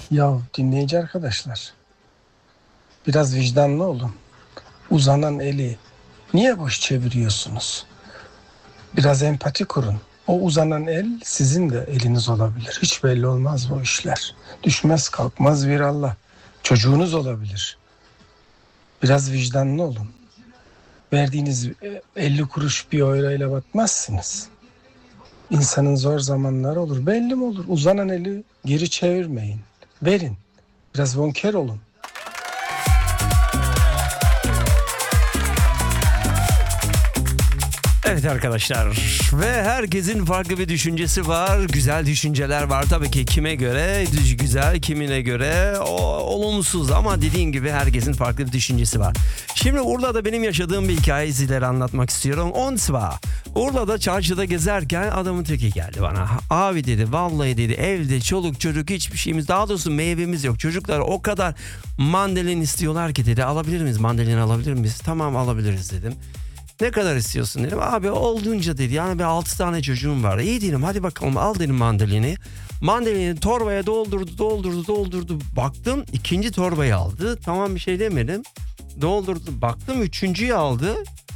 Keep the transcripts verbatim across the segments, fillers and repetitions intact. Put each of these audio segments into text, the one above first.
Ya dinleyici arkadaşlar, biraz vicdanlı olun. Uzanan eli niye boş çeviriyorsunuz? Biraz empati kurun. O uzanan el sizin de eliniz olabilir. Hiç belli olmaz bu işler. Düşmez kalkmaz bir Allah. Çocuğunuz olabilir. Biraz vicdanlı olun. Verdiğiniz e, elli kuruş bir euro ile batmazsınız. İnsanın zor zamanları olur. Belli mi olur? Uzanan eli geri çevirmeyin. Verin. Biraz bonkör olun. Evet arkadaşlar, ve herkesin farklı bir düşüncesi var, güzel düşünceler var tabii ki, kime göre güzel, kimine göre o, olumsuz, ama dediğim gibi herkesin farklı bir düşüncesi var. Şimdi Urla'da benim yaşadığım bir hikayeyi sizlere anlatmak istiyorum. Onsva, Urla'da çarşıda gezerken adamın teki geldi bana. Abi dedi, vallahi dedi, evde çoluk çocuk hiçbir şeyimiz, daha doğrusu meyvemiz yok. Çocuklar o kadar mandalin istiyorlar ki dedi, alabilir miyiz, mandalin alabilir miyiz? Tamam, alabiliriz dedim. Ne kadar istiyorsun dedim. Abi olduğunca dedi. Yani bir altı tane çocuğum var. İyi dedim, hadi bakalım al dedim mandalini. Mandalini torbaya doldurdu doldurdu doldurdu. Baktım ikinci torbayı aldı. Tamam, bir şey demedim. Doldurdu. Baktım üçüncüyü aldı.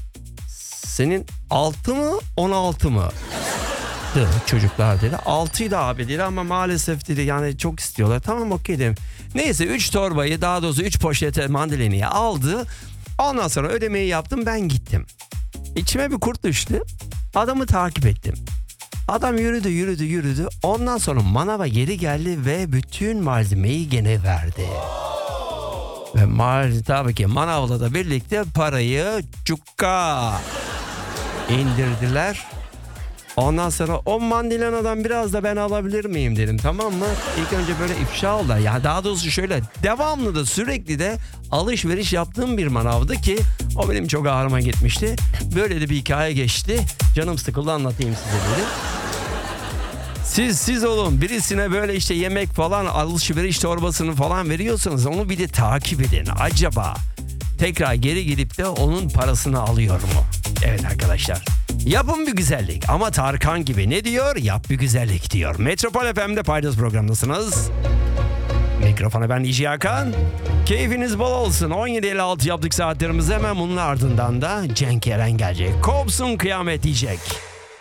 Senin altı mı on altı mı? Çocuklar dedi. altıydı abi dedi, ama maalesef dedi yani çok istiyorlar. Tamam, okey dedim. Neyse üç torbayı, daha doğrusu üç poşete mandalini aldı. Ondan sonra ödemeyi yaptım, ben gittim. İçime bir kurt düştü. Adamı takip ettim. Adam yürüdü yürüdü yürüdü. Ondan sonra manava geri geldi ve bütün malzemeyi gene verdi. Ve mal, tabii ki manavla da birlikte parayı cukka indirdiler. Ondan sonra o mandilanadan biraz da ben alabilir miyim dedim, tamam mı? İlk önce böyle ifşa oldu. Yani daha doğrusu şöyle, devamlı da sürekli de alışveriş yaptığım bir manavdı ki o benim çok ağrıma gitmişti. Böyle de bir hikaye geçti. Canım sıkıldı, anlatayım size dedim. Siz siz olun, birisine böyle işte yemek falan, alışveriş torbasını falan veriyorsanız onu bir de takip edin. Acaba tekrar geri gidip de onun parasını alıyor mu? Evet arkadaşlar, yapın bir güzellik, ama Tarkan gibi ne diyor? Yap bir güzellik diyor. Metropol F M'de Paydos programdasınız. Mikrofona ben İci Hakan. Keyfiniz bol olsun. on yedi elli altı yaptık saatlerimiz, hemen bunun ardından da Cenk Eren gelecek. Kopsun kıyamet diyecek.